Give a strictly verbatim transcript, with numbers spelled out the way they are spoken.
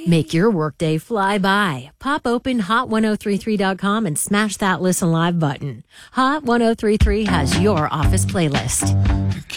Make your workday fly by. Pop open hot ten thirty-three dot com and smash that Listen Live button. Hot ten thirty-three has your office playlist.